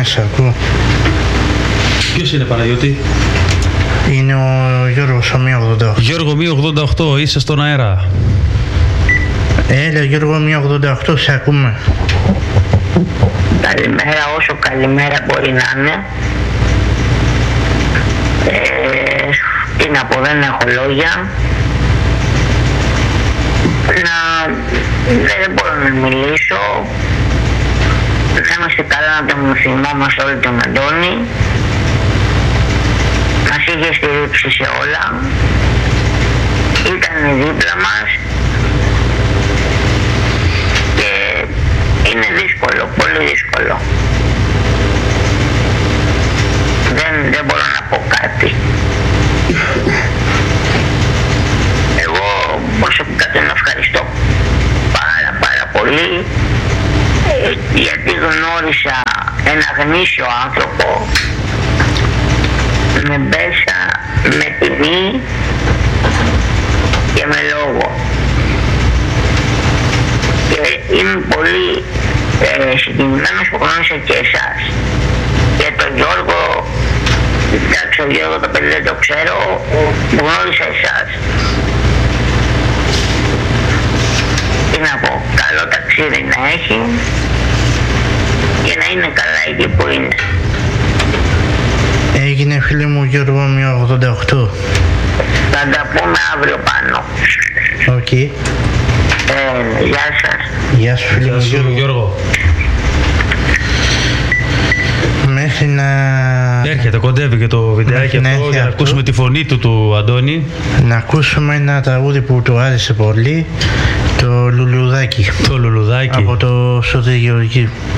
Ναι, σ' ακούω. Ποιος είναι, Παναγιώτη? Είναι ο Γιώργος ο 188. Γιώργο 188, είσαι στον αέρα. Έλα Γιώργο 188, σε ακούμε. Καλημέρα, όσο καλημέρα μπορεί να είναι. Τι να πω, δεν έχω λόγια. Δεν μπορώ να μιλήσω. Δεν είμαστε καλά να τον θυμόμαστε όλοι τον Αντώνη. Μας είχε στηρίξει σε όλα. Ήταν δίπλα μας. Και είναι δύσκολο, πολύ δύσκολο. Δεν μπορώ να πω κάτι. Εγώ προσωπικά τον ευχαριστώ πάρα πολύ, γιατί γνώρισα ένα γνήσιο άνθρωπο με μπέσα, με τιμή και με λόγο. Και είμαι πολύ συγκινημένος που γνώρισα και εσάς. Και τον Γιώργο, εντάξει, ο Γιώργο το παιδί δεν το ξέρω, που γνώρισα εσάς. Τι να πω, καλό ταξίδι να έχει και να είναι καλά εκεί που είναι. Έγινε φίλε μου Γιώργο 188. Θα τα πούμε αύριο πάνω. Οκ. Γεια σας. Γεια σου φίλε μου Γιώργο. Μέχρι να... Έρχεται, κοντεύει και το βιντεάκι αυτό για να ακούσουμε τη φωνή του Αντώνη. Να ακούσουμε ένα τραγούδι που του άρεσε πολύ, το Λουλουδάκι. Το Λουλουδάκι. Από το Σωτήρη Γεωργίου.